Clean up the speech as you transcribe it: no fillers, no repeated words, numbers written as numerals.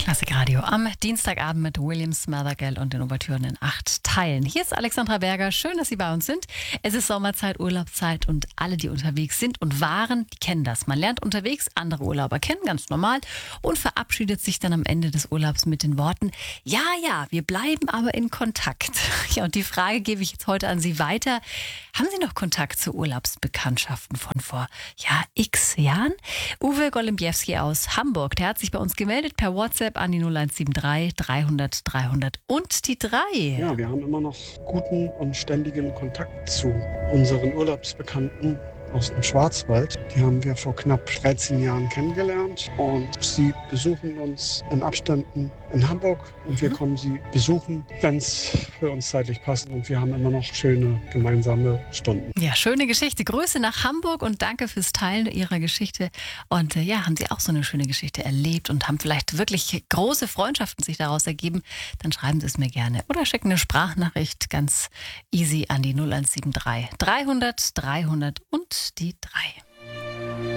Klassikradio am Dienstagabend mit William Smathergeld und den Ouvertüren in 8 Teilen. Hier ist Alexandra Berger. Schön, dass Sie bei uns sind. Es ist Sommerzeit, Urlaubszeit und alle, die unterwegs sind und waren, die kennen das. Man lernt unterwegs andere Urlauber kennen, ganz normal, und verabschiedet sich dann am Ende des Urlaubs mit den Worten: Ja, wir bleiben aber in Kontakt. Ja, und die Frage gebe ich jetzt heute an Sie weiter. Haben Sie noch Kontakt zu Urlaubsbekanntschaften von vor x Jahren? Uwe Golembiewski aus Hamburg, der hat sich bei uns gemeldet per WhatsApp an die 0173 300 300 und die 3. Ja, wir haben immer noch guten und ständigen Kontakt zu unseren Urlaubsbekannten aus dem Schwarzwald. Die haben wir vor knapp 13 Jahren kennengelernt und sie besuchen uns in Abständen in Hamburg und wir kommen sie besuchen, wenn es für uns zeitlich passt, und wir haben immer noch schöne gemeinsame Stunden. Ja, schöne Geschichte. Grüße nach Hamburg und danke fürs Teilen Ihrer Geschichte. Und haben Sie auch so eine schöne Geschichte erlebt und haben vielleicht wirklich große Freundschaften sich daraus ergeben, dann schreiben Sie es mir gerne oder schicken eine Sprachnachricht ganz easy an die 0173 300 300 und die 3.